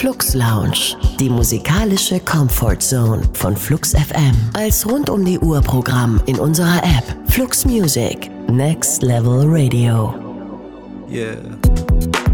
Flux Lounge, die musikalische Comfort Zone von Flux FM. Als rund-um-die-Uhr-Programm in unserer App Flux Music, Next Level Radio. Yeah.